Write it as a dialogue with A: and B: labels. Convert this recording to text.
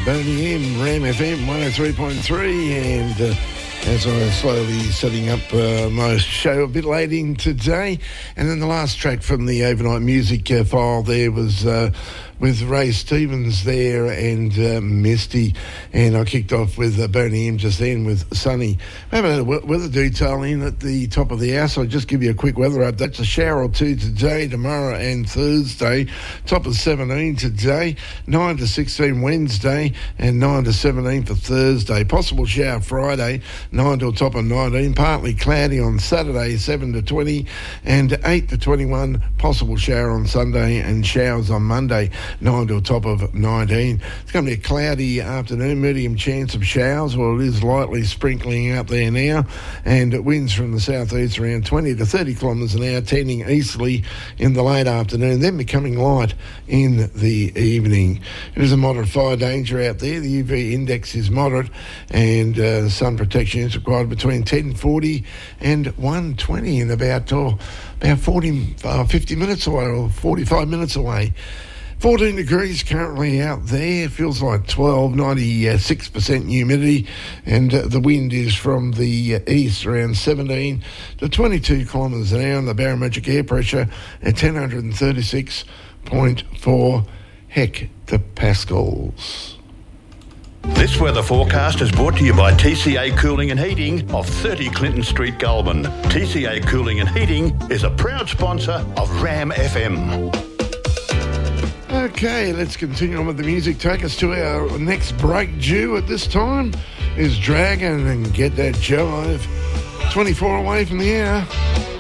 A: Boney M, Ram FM 103.3, and as I was slowly setting up my show a bit late in today. And then the last track from the Overnight Music file there was with Ray Stevens there and Misty, and I kicked off with Boney M just then with Sunny. I haven't had a weather detail in at the top of the hour, so I'll just give you a quick weather update. A shower or two today, tomorrow and Thursday. Top of 17 today, 9 to 16 Wednesday, and 9 to 17 for Thursday. Possible shower Friday, 9 to a top of 19. Partly cloudy on Saturday, 7 to 20, and 8 to 21. Possible shower on Sunday and showers on Monday, 9 to a top of 19. It's going to be a cloudy afternoon, medium chance of showers. Well, it is lightly sprinkling out there now, and winds from the southeast around 20 to 30 kilometres an hour, tending easterly in the late afternoon, then becoming light in the evening. It is a moderate fire danger out there. The UV index is moderate, and sun protection is required between 10:40 and 1:20 in about 50 minutes away, or 45 minutes away. 14 degrees currently out there, feels like 12, 96% humidity, and the wind is from the east around 17 to 22 kilometres an hour, and the barometric air pressure at 1036.4 hectopascals.
B: This weather forecast is brought to you by TCA Cooling and Heating of 30 Clinton Street, Goulburn. TCA Cooling and Heating is a proud sponsor of Ram FM.
A: Okay, let's continue on with the music. Take us to our next break. Due at this time is Dragon and Get That Jive. 24 away from the hour.